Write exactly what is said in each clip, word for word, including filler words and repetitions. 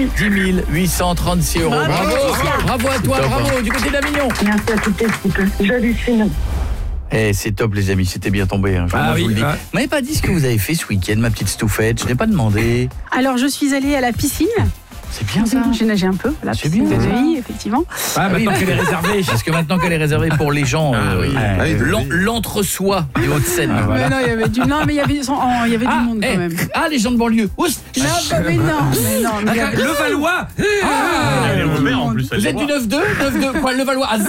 dix mille huit cent trente-six euros. Bravo, bravo, bravo à toi, bravo, du côté d'Avignon. Merci à toute l'équipe. J'hallucine. Eh, c'est top les amis, c'était bien tombé. Hein. Je, ah moi, oui, je vous le dis. ah. Vous m'avez pas dit ce que vous avez fait ce week-end, ma petite Stouffette. Je n'ai pas demandé. Alors, je suis allée à la piscine. C'est bien ça. J'ai nagé un peu. La C'est piscine bien, de ça. Neuilly, effectivement. Ah, maintenant oui, qu'elle est réservée. Parce que maintenant qu'elle est réservée pour les gens, euh, oui. euh, Ah oui, l'en- oui. l'entre-soi des Hauts-de-Seine. Ah, voilà. Mais non, il y avait du, non, mais il y avait, oh, il y avait Ah, du monde eh, quand même. ah, les gens de banlieue. Oups. Non, bah, mais non, mais non. mais il y avait- Le Valois. Ah, Elle est ouverte en plus. elle vous est êtes du ouverte. neuf deux, neuf deux, quoi, le Valois. Ah,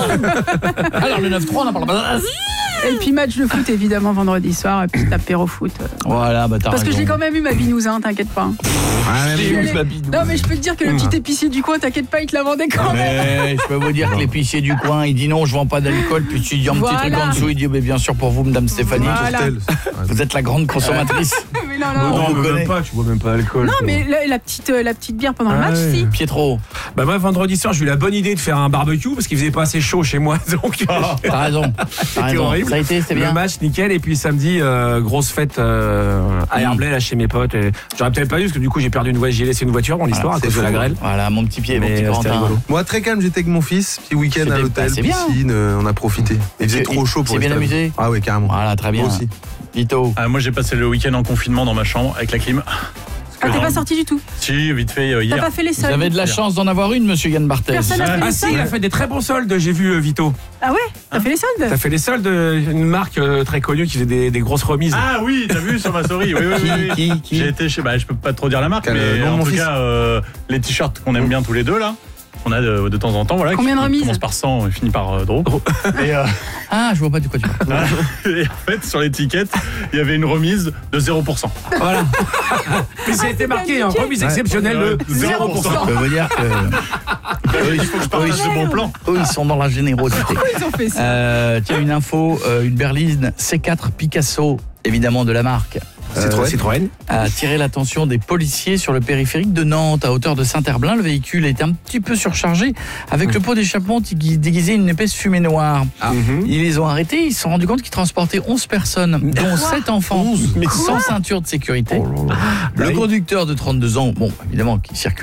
zi. Alors le neuf trois, on en parle pas. Ah, zi. Et puis match de foot évidemment vendredi soir et puis apéro foot. euh. Voilà, bah t'as Parce que raison. j'ai quand même eu ma binouse, hein, t'inquiète pas. Ah, Je mais suis oui. allée- Non mais je peux te dire que le petit épicier du coin, t'inquiète pas, il te la vendait quand même. Mais je peux vous dire que l'épicier du coin, il dit non, je vends pas d'alcool, puis tu dis un Voilà. petit truc en dessous, il dit mais bien sûr pour vous, Madame Stéphanie, Voilà. Tourtel. vous êtes la grande consommatrice. Mais non, non. On Non, vous mais connaît. même pas, tu bois même pas d'alcool. Non toi. mais la, la petite euh, la petite bière pendant le Ah match, ouais. si. Pietro, Bah moi vendredi soir j'ai eu la bonne idée de faire un barbecue parce qu'il faisait pas assez chaud chez moi donc t'as raison. T'as c'était raison. horrible. Ça a été, c'était Le bien. match nickel et puis samedi euh, grosse fête euh, à Herblay là chez mes potes et j'aurais peut-être pas eu parce que du coup j'ai perdu une voiture, j'ai laissé une voiture dans l'histoire à c'est cause de la fou. grêle. Voilà, mon petit pied, mon Mais petit euh, c'était Corentin. rigolo. Moi, très calme, j'étais avec mon fils. Petit week-end C'était- à l'hôtel, bah, c'est bien. piscine, euh, on a profité. Il faisait Et- trop chaud pour c'est bien rester là. amusé. Ah ouais, carrément. Voilà, très bien. Moi aussi. Vito. Ah, moi j'ai passé le week-end en confinement dans ma chambre avec la clim. Ah, t'es pas sorti du tout. Si, vite fait euh, T'as hier. pas fait les Vous soldes. avez de la chance d'en avoir une, monsieur Yann Barthès. Personne n'a fait Ah les si, il soldes. a fait des très bons soldes, j'ai vu euh, Vito. Ah ouais, t'as fait les soldes. T'as fait les soldes, euh, une marque euh, très connue qui faisait des, des grosses remises. Ah oui, t'as vu sur ma story. Oui, oui, oui, oui. Qui, qui, qui J'ai été chez, bah, je peux pas trop dire la marque, Quel, euh, mais nom de en mon tout fils. cas, euh, les t-shirts qu'on aime bien tous les deux là. On a de, de temps en temps, voilà. Combien qui de remises commence par cent et finit par euh, Dro. Et, euh, Ah, je vois pas de quoi tu parles. et en fait, sur l'étiquette, il y avait une remise de zéro pour cent. Voilà. Mais ça a été marqué, hein, remise exceptionnelle de zéro pour cent. Je peux vous dire que Il faut que je partage ce bon plan. eux, ils sont dans la générosité. Pourquoi ils ont fait ça? Euh, tiens, une info, euh, une berline C quatre Picasso, évidemment de la marque, Citroën. Citroën. a attiré l'attention des policiers sur le périphérique de Nantes, à hauteur de Saint-Herblain. Le véhicule était un petit peu surchargé, avec le pot d'échappement qui déguisait une épaisse fumée noire. Mhm. Ils les ont arrêtés, ils se sont rendus compte qu'ils transportaient onze personnes, dont sept enfants, mais sans ceinture de sécurité. Le conducteur de trente-deux ans, bon, évidemment, qui circule